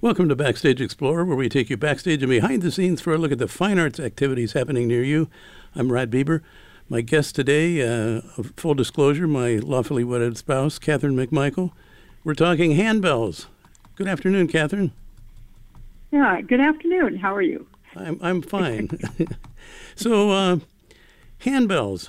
Welcome to Backstage Explorer, where we take you backstage and behind the scenes for a look at the fine arts activities happening near you. I'm Rod Bieber. My guest today, full disclosure, my lawfully wedded spouse, Catherine McMichael. We're talking handbells. Good afternoon, Catherine. Yeah, good afternoon. How are you? I'm fine. So, handbells,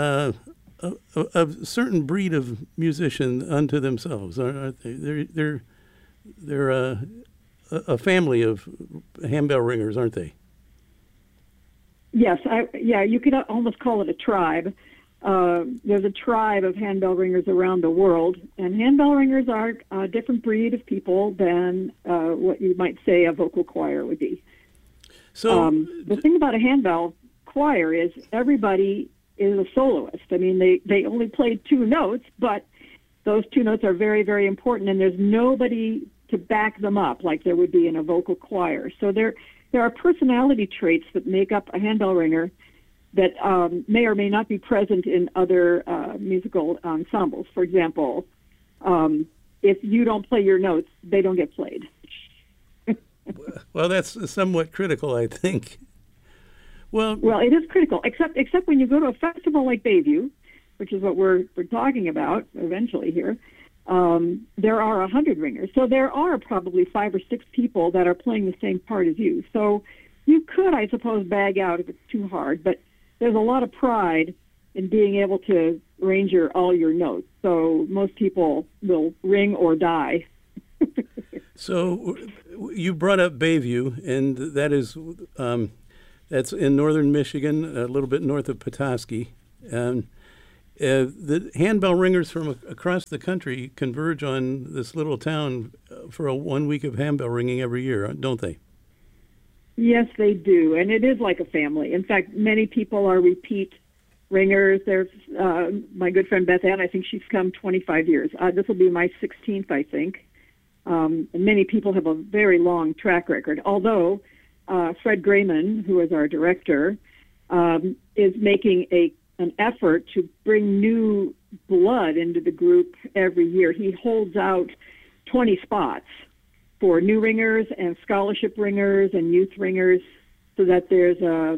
a certain breed of musician unto themselves, aren't they? They're a family of handbell ringers, aren't they? Yes, you could almost call it a tribe. There's a tribe of handbell ringers around the world, and handbell ringers are a different breed of people than what you might say a vocal choir would be. So the thing about a handbell choir is everybody is a soloist. I mean, they only play two notes, but those two notes are very, very important, and there's nobody to back them up like there would be in a vocal choir. So there are personality traits that make up a handbell ringer that may or may not be present in other musical ensembles. For example, if you don't play your notes, they don't get played. Well, that's somewhat critical, I think. Well, it is critical, except when you go to a festival like Bayview, which is what we're talking about eventually here. There are 100 ringers, so there are probably 5 or 6 people that are playing the same part as you. So you could, I suppose, bag out if it's too hard, but there's a lot of pride in being able to range all your notes. So most people will ring or die. So you brought up Bayview, and that is that's in northern Michigan, a little bit north of Petoskey. The handbell ringers from across the country converge on this little town for 1 week of handbell ringing every year, don't they? Yes, they do, and it is like a family. In fact, many people are repeat ringers. There's my good friend Beth Ann. I think she's come 25 years. This will be my 16th, I think. And many people have a very long track record, although Fred Grayman, who is our director, is making an effort to bring new blood into the group every year. He holds out 20 spots for new ringers and scholarship ringers and youth ringers, so that there's a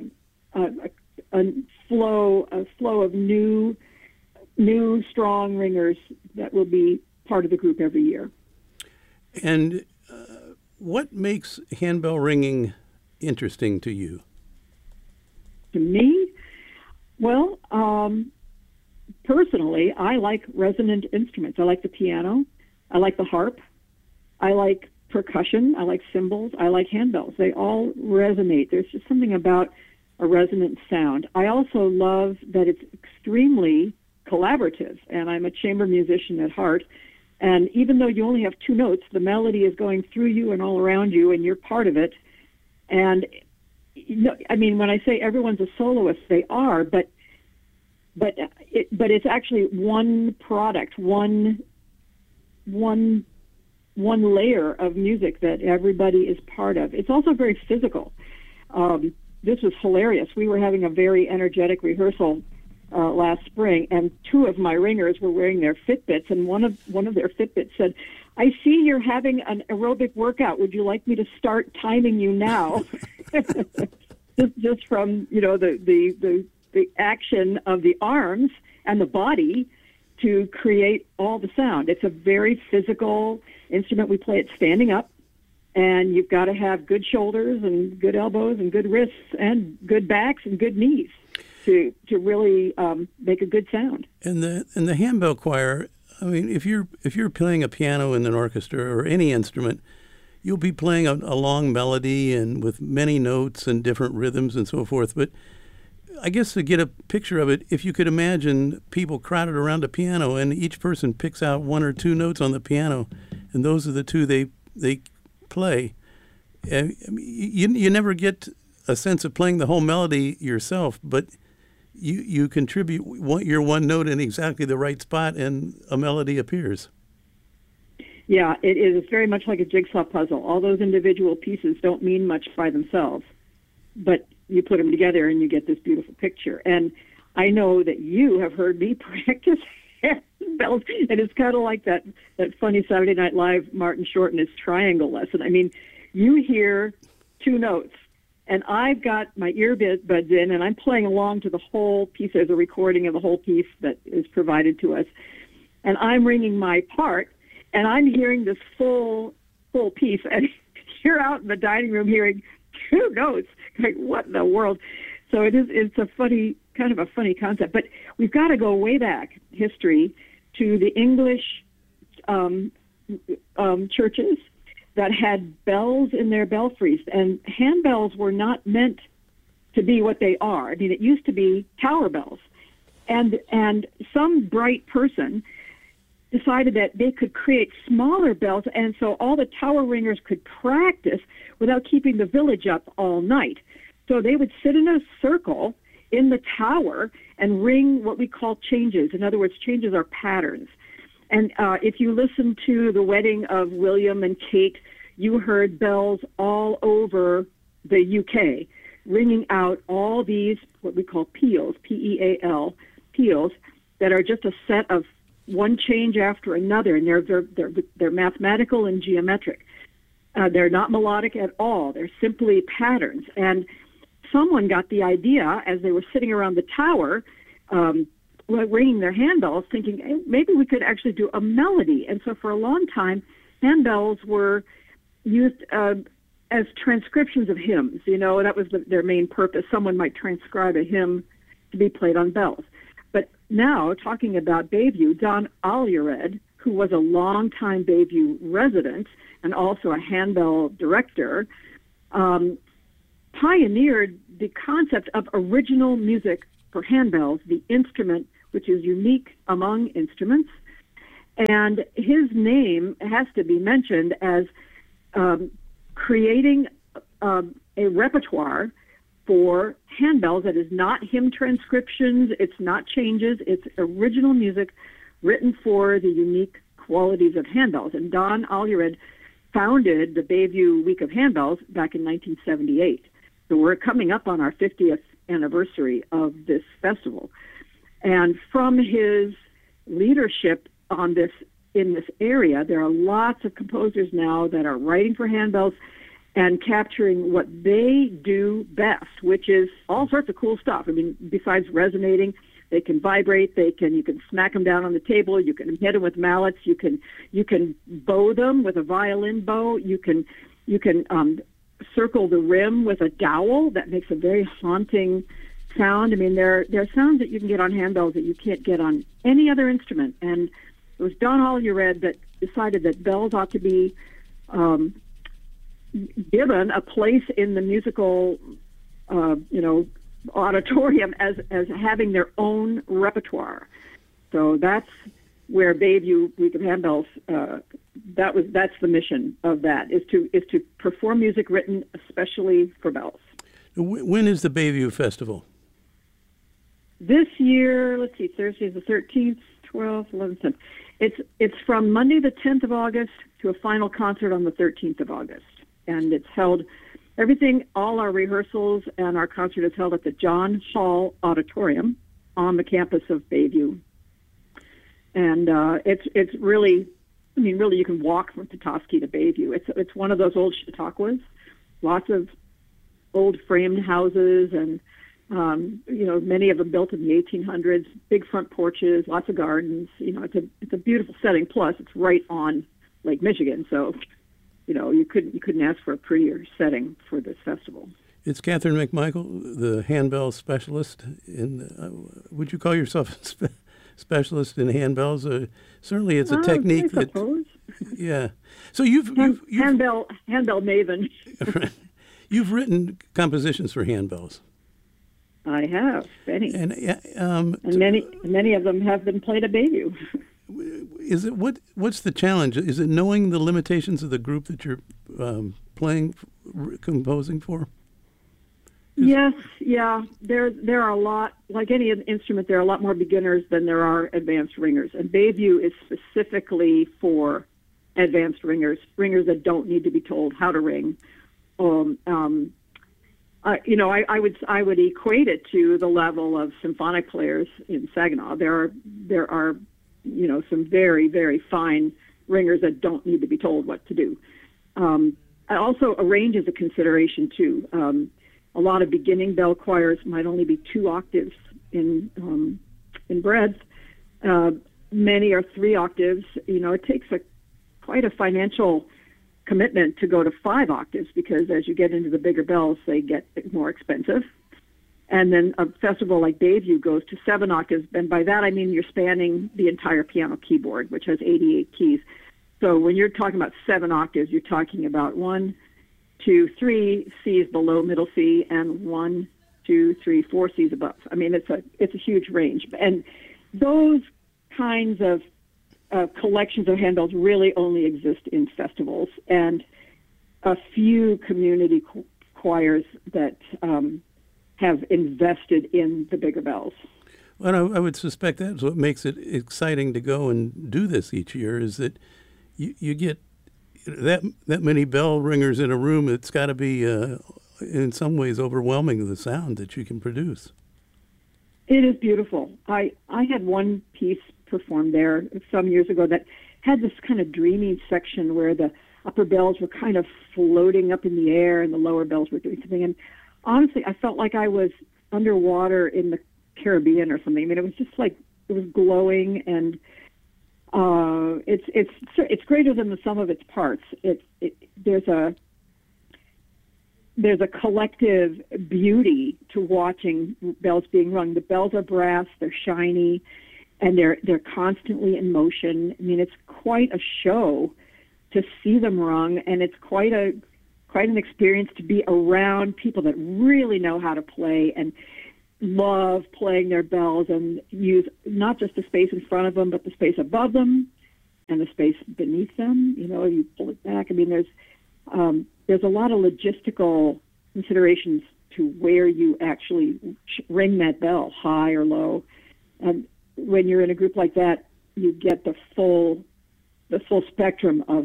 flow of new strong ringers that will be part of the group every year. And what makes handbell ringing interesting to you? To me? Well, personally, I like resonant instruments. I like the piano. I like the harp. I like percussion. I like cymbals. I like handbells. They all resonate. There's just something about a resonant sound. I also love that it's extremely collaborative, and I'm a chamber musician at heart. And even though you only have two notes, the melody is going through you and all around you, and you're part of it. And I mean, when I say everyone's a soloist, they are, but it's actually one product, one layer of music that everybody is part of. It's also very physical. This was hilarious. We were having a very energetic rehearsal last spring, and 2 of my ringers were wearing their Fitbits, and one of their Fitbits said, "I see you're having an aerobic workout. Would you like me to start timing you now?" just from the action of the arms and the body to create all the sound. It's a very physical instrument. We play it standing up, and you've got to have good shoulders and good elbows and good wrists and good backs and good knees to really make a good sound. And the handbell choir, I mean, if you're playing a piano in an orchestra or any instrument, you'll be playing a long melody and with many notes and different rhythms and so forth. But I guess to get a picture of it, if you could imagine people crowded around a piano and each person picks out 1 or 2 notes on the piano, and those are the 2 they play, you never get a sense of playing the whole melody yourself, but you contribute your one note in exactly the right spot, and a melody appears. Yeah, it is. It's very much like a jigsaw puzzle. All those individual pieces don't mean much by themselves, but you put them together and you get this beautiful picture. And I know that you have heard me practice bells, and it's kind of like that funny Saturday Night Live Martin Short and his triangle lesson. I mean, you hear two notes, and I've got my earbuds in, and I'm playing along to the whole piece. There's a recording of the whole piece that is provided to us, and I'm ringing my part, and I'm hearing this full piece, and you're out in the dining room hearing two notes. Like, what in the world? So it's a funny, kind of a funny concept. But we've got to go way back history to the English churches that had bells in their belfries. And handbells were not meant to be what they are. I mean, it used to be tower bells. And some bright person decided that they could create smaller bells, and so all the tower ringers could practice without keeping the village up all night. So they would sit in a circle in the tower and ring what we call changes. In other words, changes are patterns. And if you listen to the wedding of William and Kate, you heard bells all over the UK, ringing out all these, what we call peals, P-E-A-L, peals, that are just a set of one change after another, and they're mathematical and geometric. They're not melodic at all. They're simply patterns. And someone got the idea as they were sitting around the tower, ringing their handbells, thinking, hey, maybe we could actually do a melody. And so for a long time, handbells were used as transcriptions of hymns. You know, that was their main purpose. Someone might transcribe a hymn to be played on bells. But now, talking about Bayview, Don Alyared, who was a longtime Bayview resident and also a handbell director, pioneered the concept of original music for handbells, the instrument which is unique among instruments. And his name has to be mentioned as creating a repertoire for handbells that is not hymn transcriptions, it's not changes, it's original music written for the unique qualities of handbells. And Don Alyared founded the Bayview Week of Handbells back in 1978. So we're coming up on our 50th anniversary of this festival. And from his leadership on this in this area, there are lots of composers now that are writing for handbells and capturing what they do best, which is all sorts of cool stuff. I mean, besides resonating, they can vibrate. You can smack them down on the table. You can hit them with mallets. You can bow them with a violin bow. You can circle the rim with a dowel. That makes a very haunting sound. I mean, there are sounds that you can get on handbells that you can't get on any other instrument. And it was Don Alyared that decided that bells ought to be given a place in the musical, auditorium as having their own repertoire. So that's where Bayview Week of Handbells. That's the mission of that is to perform music written especially for bells. When is the Bayview Festival? This year, let's see, Thursday is the 13th, 12th, 11th, 10th. It's from Monday the 10th of August to a final concert on the 13th of August. And it's held, all our rehearsals and our concert is held at the John Hall Auditorium on the campus of Bayview. And it's really, really you can walk from Petoskey to Bayview. It's one of those old Chautauquas, lots of old framed houses and, many of them built in the 1800s, big front porches, lots of gardens. It's a beautiful setting. Plus, it's right on Lake Michigan, so you couldn't ask for a prettier setting for this festival. It's Catherine McMichael, the handbell specialist. Would you call yourself a specialist in handbells? Certainly, it's a technique I suppose. Yeah. So you've handbell maven. Right. You've written compositions for handbells. I have many, and many of them have been played at Bayview. Is it what's the challenge? Is it knowing the limitations of the group that you're composing for? Yes, yeah. There are a lot, like any instrument, there are a lot more beginners than there are advanced ringers. And Bayview is specifically for advanced ringers that don't need to be told how to ring. I would equate it to the level of symphonic players in Saginaw. There are some very, very fine ringers that don't need to be told what to do. Also, a range is a consideration too. A lot of beginning bell choirs might only be 2 octaves in breadth. Many are 3 octaves. It takes quite a financial commitment to go to 5 octaves, because as you get into the bigger bells, they get more expensive. And then a festival like Bayview goes to 7 octaves, and by that I mean you're spanning the entire piano keyboard, which has 88 keys. So when you're talking about 7 octaves, you're talking about 1, 2, 3 C's below middle C, and 1, 2, 3, 4 C's above. I mean, it's a huge range, and those kinds of collections of handbells really only exist in festivals and a few community choirs that have invested in the bigger bells. Well, I would suspect that's what makes it exciting to go and do this each year, is that you get that many bell ringers in a room. It's got to be, in some ways, overwhelming, the sound that you can produce. It is beautiful. I had one piece performed there some years ago that had this kind of dreamy section where the upper bells were kind of floating up in the air and the lower bells were doing something. And honestly, I felt like I was underwater in the Caribbean or something. I mean, it was just like, it was glowing, and it's greater than the sum of its parts. There's a collective beauty to watching bells being rung. The bells are brass, they're shiny, and they're constantly in motion. I mean, it's quite a show to see them rung, and it's quite an experience to be around people that really know how to play and love playing their bells and use not just the space in front of them, but the space above them and the space beneath them. You pull it back. I mean, there's a lot of logistical considerations to where you actually ring that bell, high or low. And when you're in a group like that, you get the full spectrum of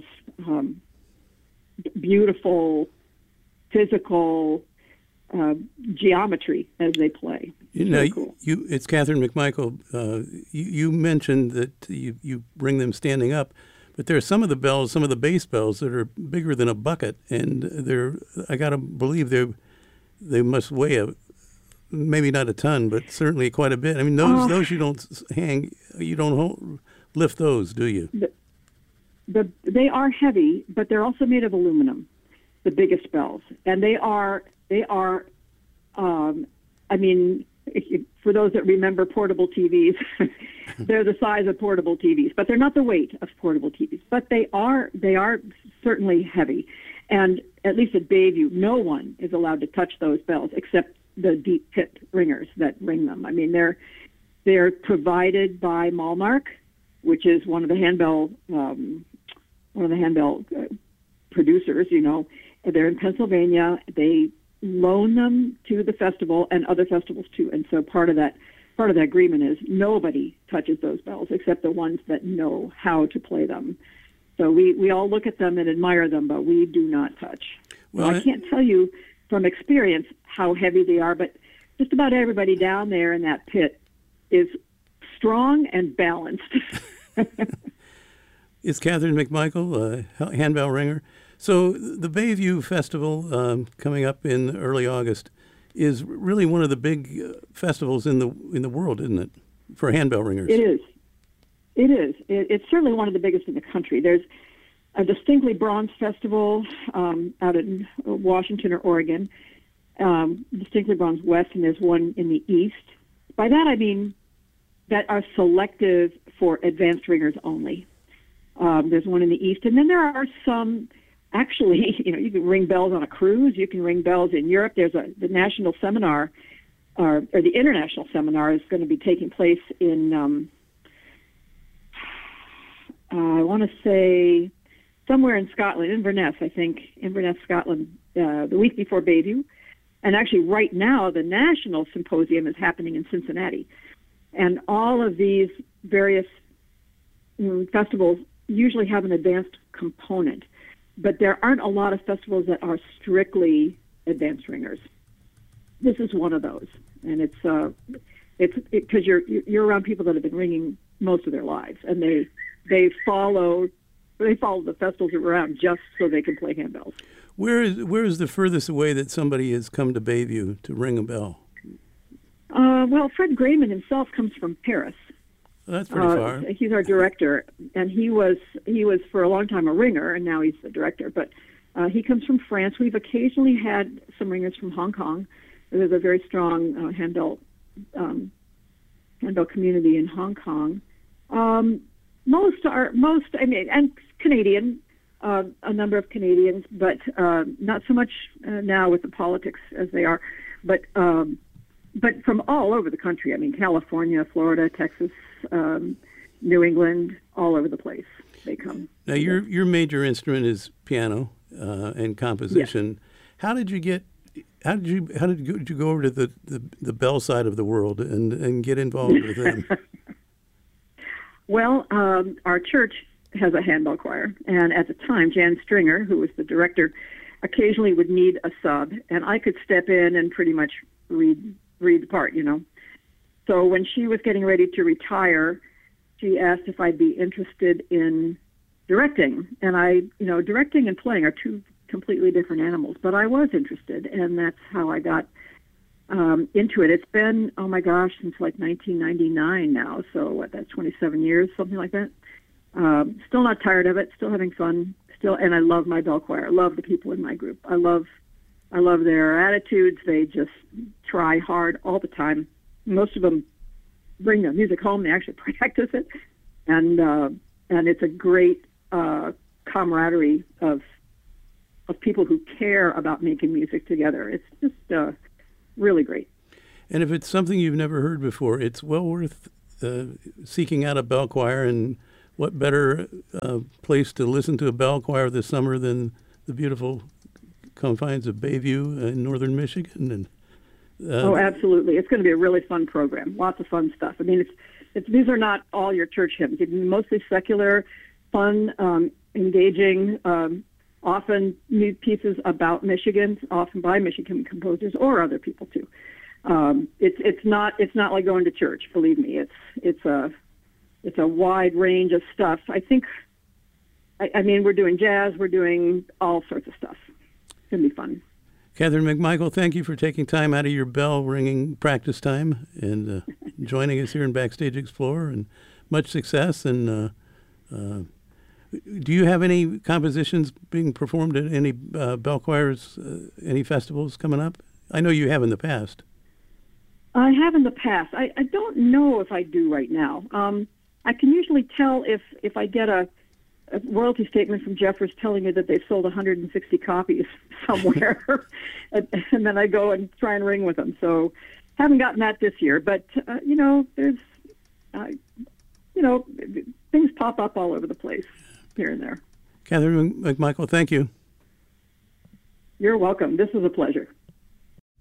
beautiful physical geometry as they play. Cool. It's Catherine McMichael. You mentioned that you bring them standing up, but there are some of the bass bells that are bigger than a bucket, and I got to believe they must weigh maybe not a ton, but certainly quite a bit. I mean, those you don't lift those, do you? They are heavy, but they're also made of aluminum, the biggest bells, and they are. I mean, for those that remember portable TVs, they're the size of portable TVs, but they're not the weight of portable TVs. But they are certainly heavy, and at least at Bayview, no one is allowed to touch those bells except the deep pit ringers that ring them. I mean, they're provided by Malmark, which is one of the handbell producers. They're in Pennsylvania. They loan them to the festival and other festivals too. And so part of that agreement is nobody touches those bells except the ones that know how to play them. So we all look at them and admire them, but we do not touch. Well, I can't tell you from experience how heavy they are, but just about everybody down there in that pit is strong and balanced. Is Catherine McMichael, a handbell ringer? So the Bayview Festival coming up in early August is really one of the big festivals in the world, isn't it, for handbell ringers? It is. It's certainly one of the biggest in the country. There's a Distinctly Bronze Festival out in Washington or Oregon, Distinctly Bronze West, and there's one in the East. By that I mean that are selective for advanced ringers only. There's one in the East, and then there are some. Actually, you can ring bells on a cruise. You can ring bells in Europe. There's the national seminar, or the international seminar, is going to be taking place in, I want to say, somewhere in Scotland, Inverness, I think, Inverness, Scotland, the week before Bayview. And actually, right now, the national symposium is happening in Cincinnati. And all of these various festivals usually have an advanced component. But there aren't a lot of festivals that are strictly advanced ringers. This is one of those, and it's because you're around people that have been ringing most of their lives, and they follow the festivals around just so they can play handbells. Where is the furthest away that somebody has come to Bayview to ring a bell? Well, Fred Grayman himself comes from Paris. That's pretty far. He's our director, and he was for a long time a ringer, and now he's the director. But he comes from France. We've occasionally had some ringers from Hong Kong. There's a very strong handbell community in Hong Kong. Most, and Canadian, a number of Canadians, but not so much now with the politics as they are. But from all over the country. I mean, California, Florida, Texas, New England, all over the place. They come. Now, your major instrument is piano and composition. Yes. How did you go over to the bell side of the world and get involved with them? Well, our church has a handbell choir, and at the time, Jan Stringer, who was the director, occasionally would need a sub, and I could step in and pretty much read the part, So when she was getting ready to retire, she asked if I'd be interested in directing, and directing and playing are two completely different animals, but I was interested, and that's how I got into it. It's been, oh my gosh, since like 1999 now, so that's 27 years, something like that. Still not tired of it, still having fun, and I love my bell choir. I love the people in my group. I love their attitudes. They just try hard all the time. Most of them bring their music home. They actually practice it, and it's a great camaraderie of people who care about making music together. It's just really great. And if it's something you've never heard before, it's well worth seeking out a bell choir. And what better place to listen to a bell choir this summer than the beautiful confines of Bayview in northern Michigan? And absolutely. It's going to be a really fun program. Lots of fun stuff. I mean, these are not all your church hymns. It's mostly secular, fun, engaging, often new pieces about Michigan, often by Michigan composers or other people too. It's not like going to church. Believe me, it's a wide range of stuff. I think, I mean, we're doing jazz, we're doing all sorts of stuff. It's gonna be fun. Katherine McMichael, thank you for taking time out of your bell ringing practice time and joining us here in Backstage Explorer. And much success. And do you have any compositions being performed at any bell choirs, any festivals coming up? I know you have in the past. I have in the past. I don't know if I do right now. I can usually tell if I get a royalty statement from Jeffers telling me that they've sold 160 copies somewhere, and then I go and try and ring with them. So haven't gotten that this year, but there's things pop up all over the place here and there. Katherine McMichael, thank you. You're welcome. This was a pleasure.